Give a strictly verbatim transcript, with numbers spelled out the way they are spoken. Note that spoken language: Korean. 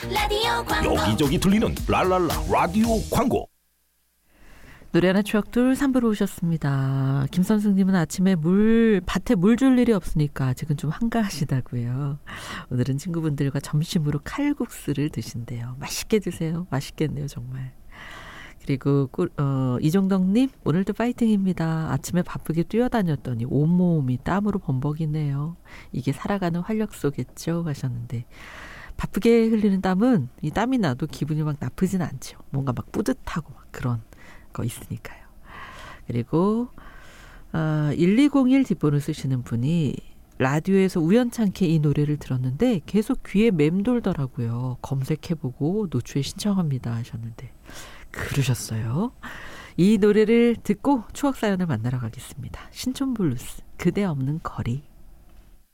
라디오 광고. 여기저기 들리는 랄랄라 라디오 광고. 노래하는 추억들 삼 부로 오셨습니다. 김선승님은 아침에 물 밭에 물 줄 일이 없으니까 아직은 좀 한가하시다고요. 오늘은 친구분들과 점심으로 칼국수를 드신대요. 맛있게 드세요. 맛있겠네요 정말. 그리고 어, 이종덕님 오늘도 파이팅입니다. 아침에 바쁘게 뛰어다녔더니 온몸이 땀으로 범벅이네요. 이게 살아가는 활력소겠죠 하셨는데, 바쁘게 흘리는 땀은 이 땀이 나도 기분이 막 나쁘진 않죠. 뭔가 막 뿌듯하고 막 그런 거 있으니까요. 그리고 어, 일이공일 뒷번호 쓰시는 분이 라디오에서 우연찮게 이 노래를 들었는데 계속 귀에 맴돌더라고요. 검색해보고 노출에 신청합니다 하셨는데 그러셨어요. 이 노래를 듣고 추억 사연을 만나러 가겠습니다. 신촌블루스 그대 없는 거리.